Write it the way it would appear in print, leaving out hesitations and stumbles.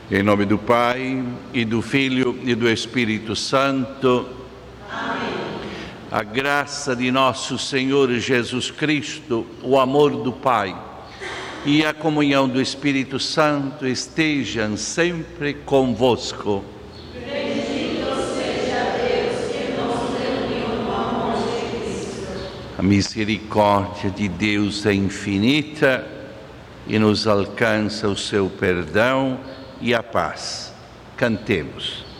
Em nome do Pai, e do Filho, e do Espírito Santo. Amém. A graça de nosso Senhor Jesus Cristo, o amor do Pai e a comunhão do Espírito Santo estejam sempre convosco. Bendito seja Deus que nos reuniu no amor de Cristo. A misericórdia de Deus é infinita e nos alcança o seu perdão e a paz. Cantemos.